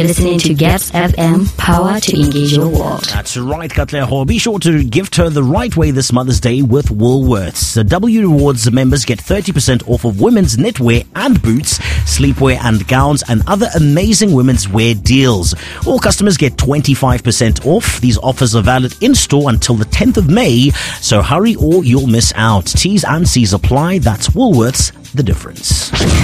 Listening to Gaps FM, power to engage your world. That's right, Katleho. Be sure to gift her the right way this Mother's Day with Woolworths. The W Rewards members get 30% off of women's knitwear and boots, sleepwear and gowns, and other amazing women's wear deals. All customers get 25% off. These offers are valid in-store until the 10th of May, so hurry or you'll miss out. T's and C's apply. That's Woolworths, the difference.